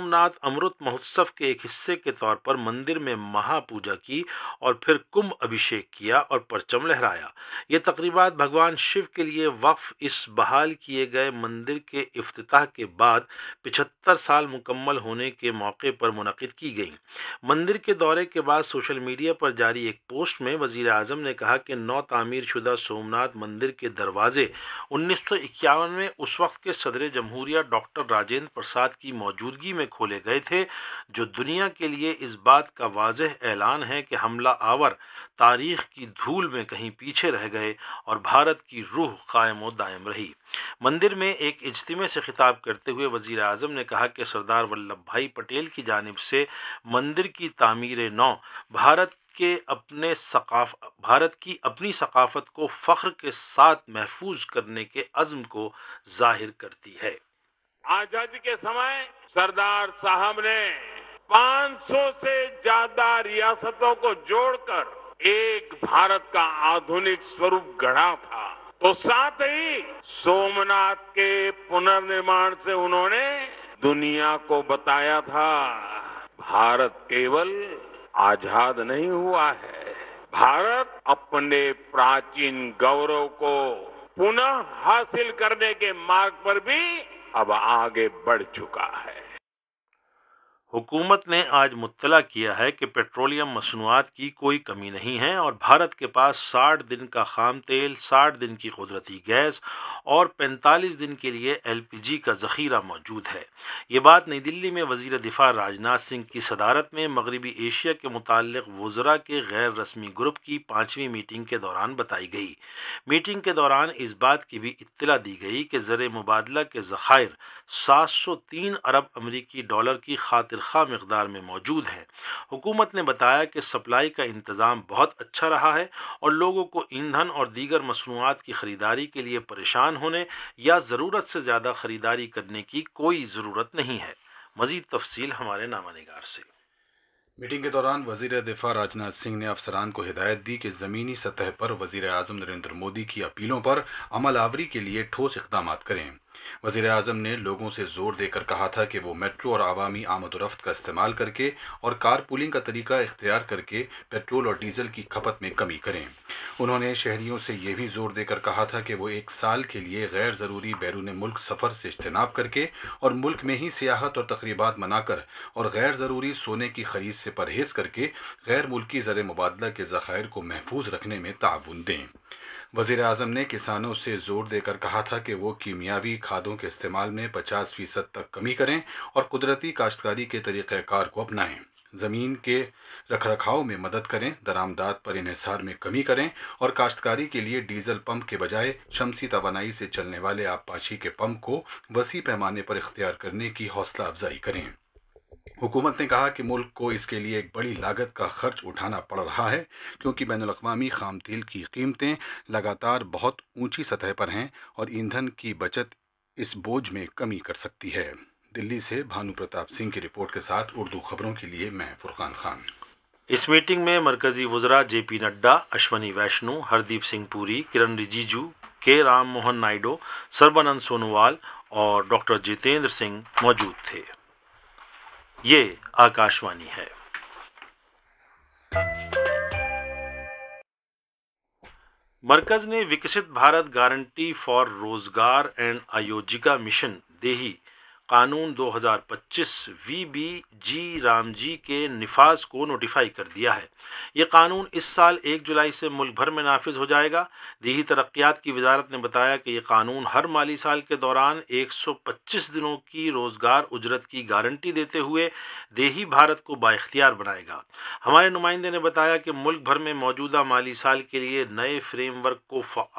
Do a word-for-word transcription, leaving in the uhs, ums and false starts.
सोमनाथ अमृत महोत्सव के एक हिस्से के तौर पर मंदिर में महापूजा की और फिर कुंभ अभिषेक किया और परचम लहराया। ये तकरीबात भगवान शिव के लिए वक्फ इस बहाल किए गए मंदिर के इफ्तिताह के बाद पिछहत्तर साल मुकम्मल होने के मौके पर मुनक़िद की गई। मंदिर के दौरे के बाद सोशल मीडिया पर जारी एक पोस्ट में वज़ीर आज़म ने कहा कि नौ तामीर शुदा सोमनाथ मंदिर के दरवाजे उन्नीस सौ इक्यावन में उस वक्त के सदर जमहूरिया डॉक्टर राजेंद्र प्रसाद की मौजूदगी में खोले गए थे, जो दुनिया के लिए इस बात का वाज़ेह ऐलान है कि हमला आवर तारीख की धूल में कहीं पीछे रह गए और भारत की रूह कायम व दायम रही। मंदिर में एक इज्तिमा से खिताब करते हुए वज़ीर आज़म ने कहा कि सरदार वल्लभ भाई पटेल की जानिब से मंदिर की तामीर नौ भारत के अपने सकाफ भारत की अपनी सकाफत को फ़ख्र के साथ महफूज करने के अज़्म को जाहिर करती है। आजादी के समय सरदार साहब ने पाँच सौ से ज्यादा रियासतों को जोड़कर एक भारत का आधुनिक स्वरूप गढ़ा था, तो साथ ही सोमनाथ के पुनर्निर्माण से उन्होंने दुनिया को बताया था, भारत केवल आजाद नहीं हुआ है, भारत अपने प्राचीन गौरव को पुनः हासिल करने के मार्ग पर भी अब आगे बढ़ चुका है। हुकूमत ने आज मुत्तला किया है कि पेट्रोलियम मसनूआत की कोई कमी नहीं है और भारत के पास साठ दिन का खाम तेल, साठ दिन की कुदरती गैस और पैंतालीस दिन के लिए एल पी जी का ज़ख़ीरा मौजूद है। ये बात नई दिल्ली में वज़ीर दिफ़ा राजनाथ सिंह की सदारत में मगरबी एशिया के मुताल्लिक़ वज़रा के गैर रस्मी ग्रुप की पाँचवीं मीटिंग के दौरान बताई गई। मीटिंग के दौरान इस बात की भी इत्तला दी गई कि ज़र मुबादला के ज़ख़ायर सात सौ तीन अरब अमरीकी डॉलर की खातिर खा मिक़दार में मौजूद है। हुकूमत ने बताया कि सप्लाई का इंतज़ाम बहुत अच्छा रहा है और लोगों को ईंधन और दीगर मसनूआत की ख़रीदारी के लिए परेशान होने या ज़रूरत से ज़्यादा ख़रीदारी करने की कोई ज़रूरत नहीं है। मज़ीद तफसील हमारे नामानिगार से। मीटिंग के दौरान वज़ीर दिफ़ा राजनाथ सिंह ने अफसरान को हिदायत दी कि ज़मीनी सतह पर वज़ीर आज़म नरेंद्र मोदी की अपीलों पर अमल आवरी के लिए ठोस इक़दाम करें। वज़ीर आज़म ने लोगों से ज़ोर देकर कहा था कि वो मेट्रो और आवामी आमद-ओ-रफ़्त का इस्तेमाल करके और कार पूलिंग का तरीका इख्तियार करके पेट्रोल और डीजल की खपत में कमी करें। उन्होंने शहरियों से ये भी ज़ोर देकर कहा था कि वो एक साल के लिए गैर ज़रूरी बैरून मुल्क सफ़र से इज्तनाब करके और मुल्क में ही सियाहत और तक़रीबात मनाकर और गैर ज़रूरी सोने की ख़रीद से परहेज़ करके गैर मुल्की ज़र मुबादला के ज़ख़ायर को महफूज रखने में ताउन दें। वज़ीर आज़म ने किसानों से ज़ोर देकर कहा था कि वो कीमियावी खादों के इस्तेमाल में पचास फ़ीसद तक कमी करें और कुदरती काश्तकारी के तरीक़ाकार को अपनाएं, ज़मीन के रखरखाव में मदद करें, दरामदात पर इन्हिसार में कमी करें और काश्तकारी के लिए डीजल पंप के बजाय शमसी तवानाई से चलने वाले आबपाशी के पंप को वसी पैमाने पर इख्तियार करने की हौसला अफजाई करें। हुकूमत ने कहा कि मुल्क को इसके लिए एक बड़ी लागत का खर्च उठाना पड़ रहा है, क्योंकि बैनुल-अक़वामी खाम तेल की कीमतें लगातार बहुत ऊंची सतह पर हैं और ईंधन की बचत इस बोझ में कमी कर सकती है। दिल्ली से भानु प्रताप सिंह की रिपोर्ट के साथ उर्दू खबरों के लिए मैं फुरकान खान। इस मीटिंग में मरकजी वज़रा जे पी नड्डा, अश्वनी वैष्णु, हरदीप सिंह पुरी, किरण रिजिजू, के राम मोहन नायडू, सर्बानंद सोनोवाल और डॉक्टर जितेंद्र सिंह मौजूद थे। ये आकाशवाणी है। मरकज ने विकसित भारत गारंटी फॉर रोजगार एंड आयोजिका मिशन देही कानून दो हज़ार पच्चीस वी बी जी रामजी के निफाज को नोटिफाई कर दिया है। ये कानून इस साल एक जुलाई से मुल्क भर में नाफिज हो जाएगा। देही तरक्यात की वजारत ने बताया कि ये कानून हर माली साल के दौरान एक सौ पच्चीस दिनों की रोज़गार उजरत की गारंटी देते हुए देही भारत को बाइख्तियार बनाएगा। हमारे नुमाइंदे ने बताया कि मुल्क भर में मौजूदा माली साल के लिए नए फ्रेमवर्क को